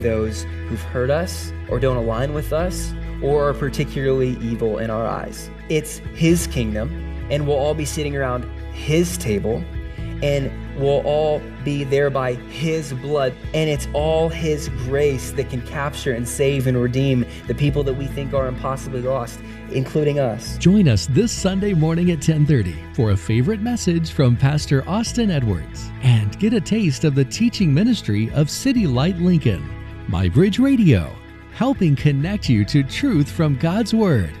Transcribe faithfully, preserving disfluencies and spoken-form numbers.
those who've hurt us or don't align with us or are particularly evil in our eyes. It's his kingdom, and we'll all be sitting around his table, and we'll all be there by his blood, and it's all his grace that can capture and save and redeem the people that we think are impossibly lost, including us. Join us this Sunday morning at ten thirty for a favorite message from Pastor Austin Edwards, and get a taste of the teaching ministry of City Light Lincoln. My Bridge Radio, helping connect you to truth from God's Word.